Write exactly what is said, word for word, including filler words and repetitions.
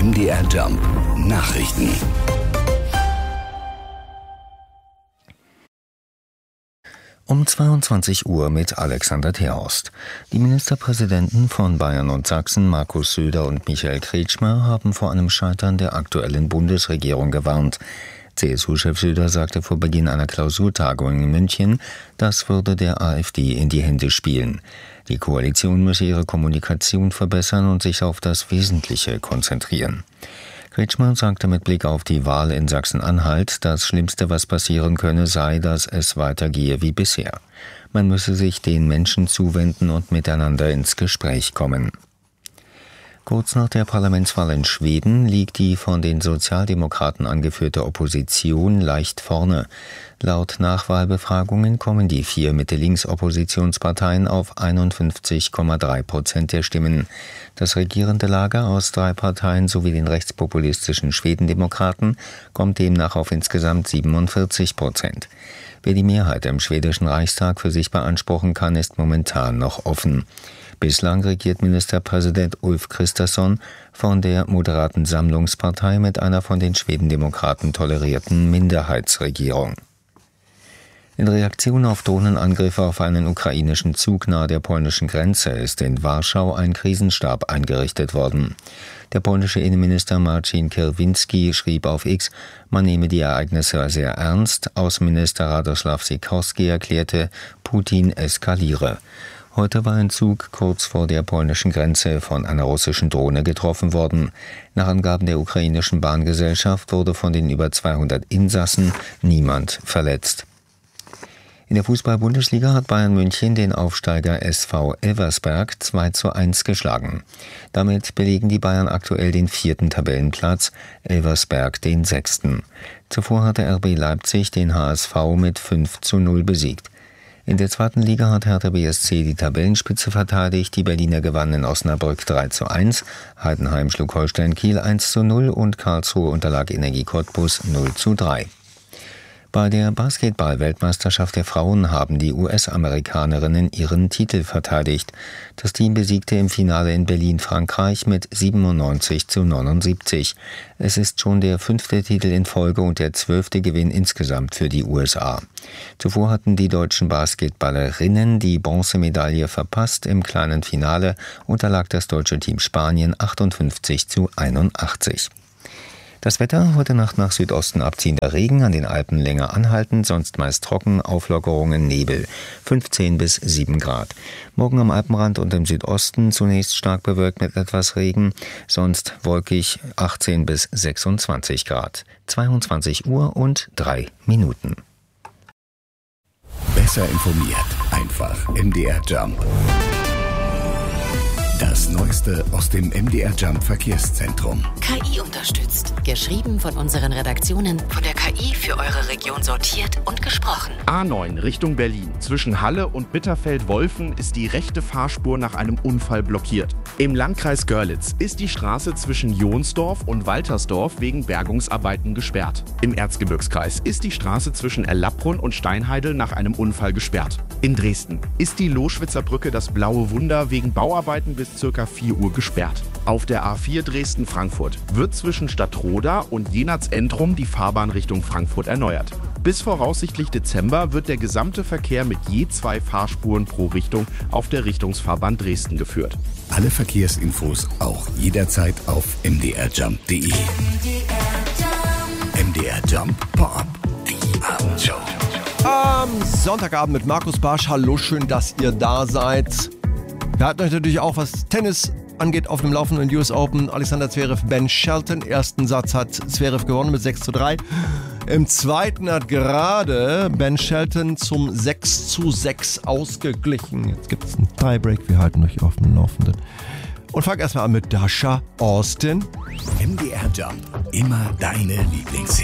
M D R Jump Nachrichten. Um zweiundzwanzig Uhr mit Alexander Terhorst. Die Ministerpräsidenten von Bayern und Sachsen, Markus Söder und Michael Kretschmer, haben vor einem Scheitern der aktuellen Bundesregierung gewarnt. C S U-Chef Söder sagte vor Beginn einer Klausurtagung in München, das würde der AfD in die Hände spielen. Die Koalition müsse ihre Kommunikation verbessern und sich auf das Wesentliche konzentrieren. Kretschmer sagte mit Blick auf die Wahl in Sachsen-Anhalt, das Schlimmste, was passieren könne, sei, dass es weitergehe wie bisher. Man müsse sich den Menschen zuwenden und miteinander ins Gespräch kommen. Kurz nach der Parlamentswahl in Schweden liegt die von den Sozialdemokraten angeführte Opposition leicht vorne. Laut Nachwahlbefragungen kommen die vier Mitte-Links-Oppositionsparteien auf einundfünfzig Komma drei Prozent der Stimmen. Das regierende Lager aus drei Parteien sowie den rechtspopulistischen Schwedendemokraten kommt demnach auf insgesamt siebenundvierzig Prozent. Wer die Mehrheit im schwedischen Reichstag für sich beanspruchen kann, ist momentan noch offen. Bislang regiert Ministerpräsident Ulf Kristersson von der moderaten Sammlungspartei mit einer von den Schwedendemokraten tolerierten Minderheitsregierung. In Reaktion auf Drohnenangriffe auf einen ukrainischen Zug nahe der polnischen Grenze ist in Warschau ein Krisenstab eingerichtet worden. Der polnische Innenminister Marcin Kierwiński schrieb auf X, man nehme die Ereignisse sehr ernst. Außenminister Radosław Sikorski erklärte, Putin eskaliere. Heute war ein Zug kurz vor der polnischen Grenze von einer russischen Drohne getroffen worden. Nach Angaben der ukrainischen Bahngesellschaft wurde von den über zweihundert Insassen niemand verletzt. In der Fußball-Bundesliga hat Bayern München den Aufsteiger S V Elversberg zwei zu eins geschlagen. Damit belegen die Bayern aktuell den vierten Tabellenplatz, Elversberg den sechsten. Zuvor hatte R B Leipzig den H S V mit fünf zu null besiegt. In der zweiten Liga hat Hertha B S C die Tabellenspitze verteidigt. Die Berliner gewannen in Osnabrück drei zu eins, Heidenheim schlug Holstein Kiel eins zu null und Karlsruhe unterlag Energie Cottbus null zu drei. Bei der Basketball-Weltmeisterschaft der Frauen haben die U S-Amerikanerinnen ihren Titel verteidigt. Das Team besiegte im Finale in Berlin Frankreich mit siebenundneunzig zu neunundsiebzig. Es ist schon der fünfte Titel in Folge und der zwölfte Gewinn insgesamt für die U S A. Zuvor hatten die deutschen Basketballerinnen die Bronzemedaille verpasst. Im kleinen Finale unterlag das deutsche Team Spanien achtundfünfzig zu einundachtzig. Das Wetter: heute Nacht nach Südosten abziehender Regen, an den Alpen länger anhaltend, sonst meist trocken, Auflockerungen, Nebel, fünfzehn bis sieben Grad. Morgen am Alpenrand und im Südosten zunächst stark bewölkt mit etwas Regen, sonst wolkig, achtzehn bis sechsundzwanzig Grad. zweiundzwanzig Uhr und drei Minuten. Besser informiert, einfach M D R Jump. Das Neueste aus dem M D R Jump Verkehrszentrum. K I unterstützt. Geschrieben von unseren Redaktionen, von der K I für eure Region sortiert und gesprochen. A neun Richtung Berlin. Zwischen Halle und Bitterfeld-Wolfen ist die rechte Fahrspur nach einem Unfall blockiert. Im Landkreis Görlitz ist die Straße zwischen Jonsdorf und Waltersdorf wegen Bergungsarbeiten gesperrt. Im Erzgebirgskreis ist die Straße zwischen Erlabrunn und Steinheidel nach einem Unfall gesperrt. In Dresden ist die Loschwitzer Brücke das Blaue Wunder wegen Bauarbeiten bis circa vier Uhr gesperrt. Auf der A vier Dresden-Frankfurt wird zwischen Stadtroda und Jenatz-Entrum die Fahrbahn Richtung Frankfurt erneuert. Bis voraussichtlich Dezember wird der gesamte Verkehr mit je zwei Fahrspuren pro Richtung auf der Richtungsfahrbahn Dresden geführt. Alle Verkehrsinfos auch jederzeit auf m d r jump punkt d e. M D R Jump Pop, die Abendshow. Am Sonntagabend mit Markus Barsch. Hallo, schön, dass ihr da seid. Wir hatten euch natürlich auch, was Tennis angeht, auf dem laufenden U S Open. Alexander Zverev, Ben Shelton. Ersten Satz hat Zverev gewonnen mit sechs zu drei. Im zweiten hat gerade Ben Shelton zum sechs zu sechs ausgeglichen. Jetzt gibt es einen Tiebreak. Wir halten euch auf dem Laufenden. Und fangen erstmal an mit Dasha Austin. M D R Jump. Immer deine Lieblingshits.